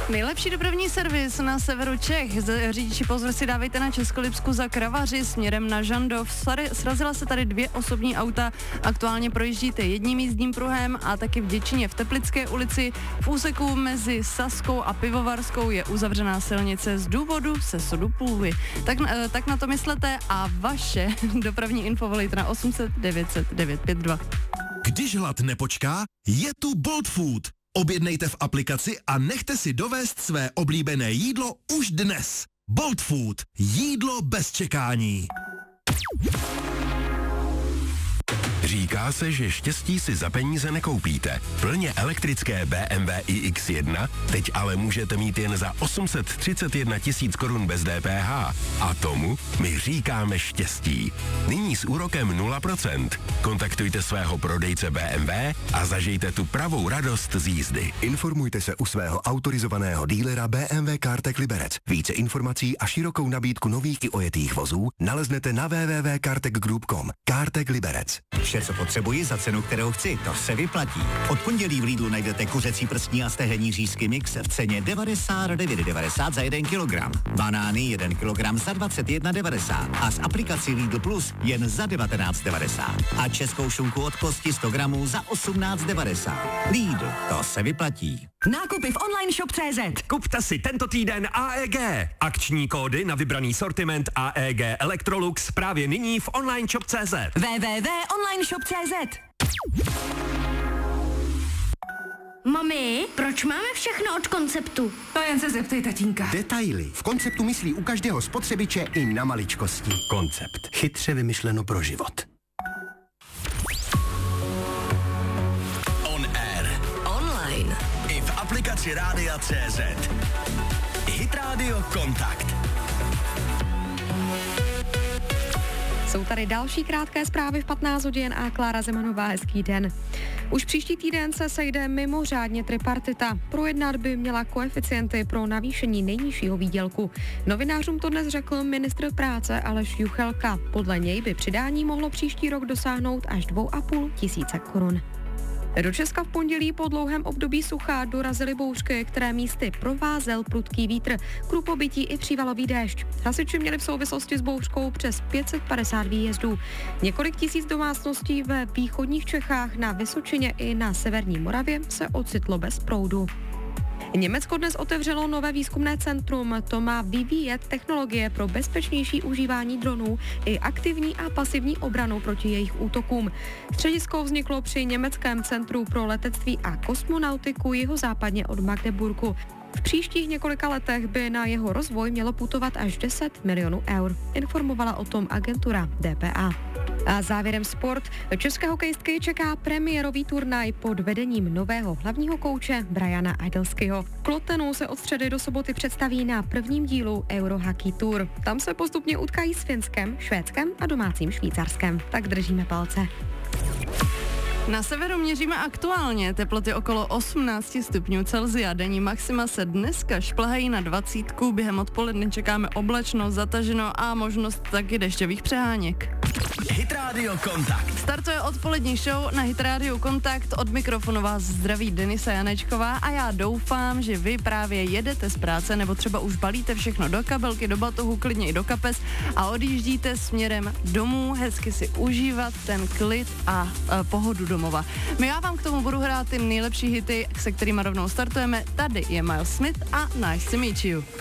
Nejlepší dopravní servis na severu Čech. Řidiči, pozor si dávejte na Českolipsku za Kravaři směrem na Žandov. Srazila se tady 2 osobní auta. Aktuálně projíždíte jedním jízdním pruhem a taky v Děčíně v Teplické ulici. V úseku mezi Saskou a Pivovarskou je uzavřená silnice z důvodu sesudu půly. Tak na to myslete a vaše dopravní info volejte na 800 900 952. Když hlad nepočká, je tu Bolt Food. Objednejte v aplikaci a nechte si dovést své oblíbené jídlo už dnes. Bolt Food. Jídlo bez čekání. Říká se, že štěstí si za peníze nekoupíte. Plně elektrické BMW iX1 teď ale můžete mít jen za 831 000 korun bez DPH. A tomu my říkáme štěstí. Nyní s úrokem 0%. Kontaktujte svého prodejce BMW a zažijte tu pravou radost z jízdy. Informujte se u svého autorizovaného dílera BMW CarTech Liberec. Více informací a širokou nabídku nových i ojetých vozů naleznete na www.cartechgroup.com. CarTech Liberec. Vše, co potřebuji za cenu, kterou chci, to se vyplatí. Od pondělí v Lidlu najdete kuřecí prstní a stehenní řízky mix v ceně 99,90 za 1 kg. Banány 1 kg za 21,90 a s aplikací Lidl Plus jen za 19,90. A českou šunku od kosti 100 gramů za 18,90. Lidl, to se vyplatí. Nákupy v online shop.cz. Kupte si tento týden AEG. Akční kódy na vybraný sortiment AEG Electrolux právě nyní v online shop.cz. www.onlineshop.cz. Mami, proč máme všechno od Konceptu? To jen se zeptej tatínka. Detaily. V Konceptu myslí u každého spotřebiče i na maličkosti. Koncept. Chytře vymyšleno pro život. On air. Online. I v aplikaci Rádia CZ. Hit Radio Kontakt. Jsou tady další krátké zprávy v 15 hodin a Klára Zemanová, hezký den. Už příští týden se sejde mimořádně tripartita. Projednat by měla koeficienty pro navýšení nejnižšího výdělku. Novinářům to dnes řekl ministr práce Aleš Juchelka. Podle něj by přidání mohlo příští rok dosáhnout až 2,5 tisíce korun. Do Česka v pondělí po dlouhém období sucha dorazily bouřky, které místy provázel prudký vítr, krupobytí i přívalový déšť. Hasiči měli v souvislosti s bouřkou přes 550 výjezdů. Několik tisíc domácností ve východních Čechách, na Vysočině i na severní Moravě se ocitlo bez proudu. Německo dnes otevřelo nové výzkumné centrum. To má vyvíjet technologie pro bezpečnější užívání dronů i aktivní a pasivní obranu proti jejich útokům. Středisko vzniklo při Německém centru pro letectví a kosmonautiku jihozápadně od Magdeburgu. V příštích několika letech by na jeho rozvoj mělo putovat až 10 milionů eur. Informovala o tom agentura DPA. A závěrem sport. České hokejistky čeká premiérový turnaj pod vedením nového hlavního kouče Briana Idelskyho. Klotenu se od středy do soboty představí na prvním dílu Eurohockey Tour. Tam se postupně utkají s Finskem, Švédskem a domácím Švýcarskem. Tak držíme palce. Na severu měříme aktuálně teploty okolo 18 stupňů Celsia. Denní maxima se dneska šplhají na 20. Během odpoledne čekáme oblačno, zataženo a možnost taky dešťových přeháněk. Hit Radio Kontakt. Startuje odpolední show na Hit Radio Kontakt. Od mikrofonu vás zdraví Denisa Janečková a já doufám, že vy právě jedete z práce nebo třeba už balíte všechno do kabelky, do batohu, klidně i do kapes a odjíždíte směrem domů, hezky si užívat ten klid a pohodu domova. Já vám k tomu budu hrát ty nejlepší hity, se kterými rovnou startujeme. Tady je Miles Smith a Nice to Meet You.